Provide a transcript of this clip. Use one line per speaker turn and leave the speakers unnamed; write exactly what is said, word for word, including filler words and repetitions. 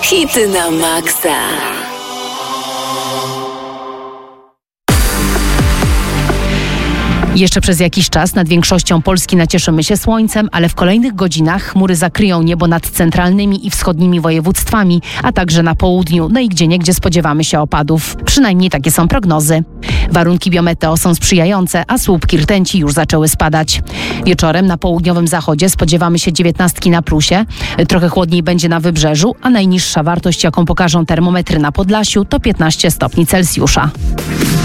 Hity na maksa.
Jeszcze przez jakiś czas nad większością Polski nacieszymy się słońcem, ale w kolejnych godzinach chmury zakryją niebo nad centralnymi i wschodnimi województwami, a także na południu, no i gdzieniegdzie spodziewamy się opadów. Przynajmniej takie są prognozy. Warunki biometeo są sprzyjające, a słupki rtęci już zaczęły spadać. Wieczorem na południowym zachodzie spodziewamy się dziewiętnastki na plusie. Trochę chłodniej będzie na wybrzeżu, a najniższa wartość, jaką pokażą termometry na Podlasiu, to piętnaście stopni Celsjusza.